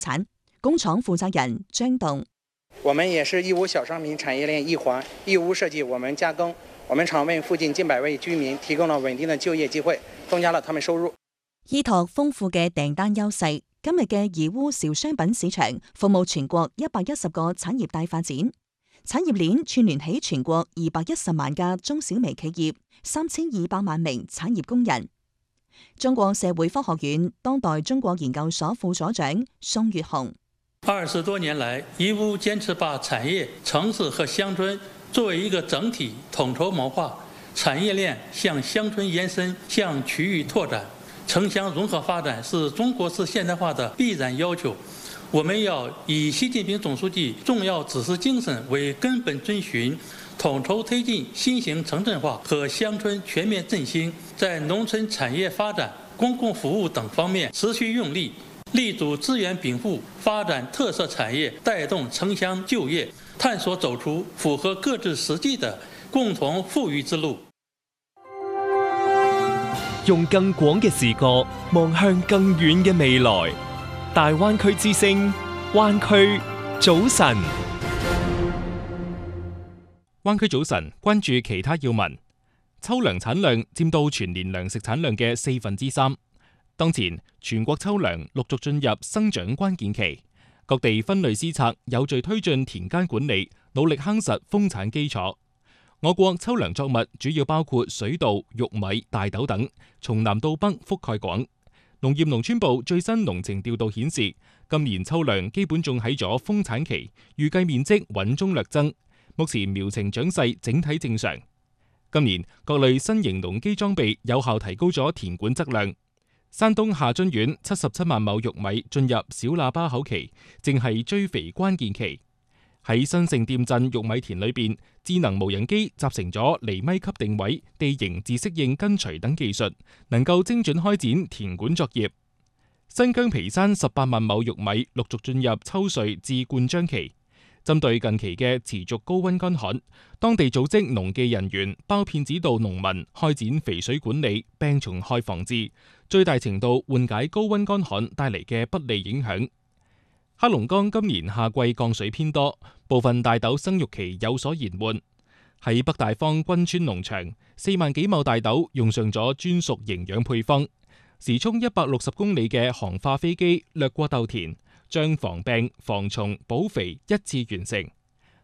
產。工廠負責人張棟： 我們也是義烏小商品產業鏈一環，義烏設計，我們加工，我們廠為附近近百位居民提供了穩定的就業機會，增加了他們收入。 依託豐富嘅訂單優勢，今日嘅義烏小商品市場服務全國110個產業帶發展，產業鏈串聯起全國210萬家中小微企業，3200萬名產業工人。中國社會科學院當代中國研究所副所長宋月紅 ：20多年來，義烏堅持把產業、城市和鄉村作為一個整體統籌謀劃，產業鏈向鄉村延伸，向區域拓展，城鄉融合發展是中國式現代化的必然要求。我們要以習近平總書記重要指示精神為根本遵循，統籌推進新型城鎮化和鄉村全面振興，在農村產業發展、公共服務等方面持續用力，力主資源稟賦，發展特色產業，帶動城鄉就業，探索走出符合各自實際的共同富裕之路。 用更廣嘅視角望向更遠嘅未來。大灣區之聲，灣區早晨。灣區早晨，關注其他要聞。秋糧產量佔到全年糧食產量嘅3/4。當前全國秋糧陸續進入生長關鍵期，各地分類施策，有序推進田間管理，努力夯實豐產基礎。我國秋糧作物主要包括水稻、玉米、大豆等，從南到北覆蓋廣。農業農村部最新農情調度顯示，今年秋糧基本種喺咗豐產期，預計面積穩中略增。目前苗情長勢整體正常。今年各類新型農機裝備有效提高咗田管質量。山東下津縣77萬畝玉米進入小喇叭口期，正係追肥關鍵期。喺新盛店鎮玉米田裏邊，智能無人機集成咗厘米級定位、地形自適應跟隨等技術，能夠精準開展田管作業。新疆皮山18萬畝玉米陸續進入抽穗至灌漿期。針對近期嘅持續高溫乾旱，當地組織農技人員包片指導農民開展肥水管理、病蟲害防治，最大程度緩解高溫乾旱帶嚟嘅不利影響。黑龍江今年夏季降水偏多，部分大豆生育期有所延緩。喺北大方軍村農場，4萬幾畝大豆用上咗專屬營養配方，時速160公里嘅航化飛機掠過豆田，將防病、防蟲、補肥一次完成。